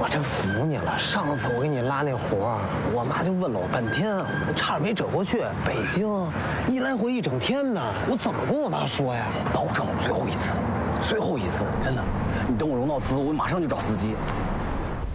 我真服你了。上次我给你拉那活，我妈就问了我半天，我差点没折过去。北京一来回1整天呢，我怎么跟我妈说呀？ 保证最后一次，最后一次，真的。你等我融到资，我马上就找司机。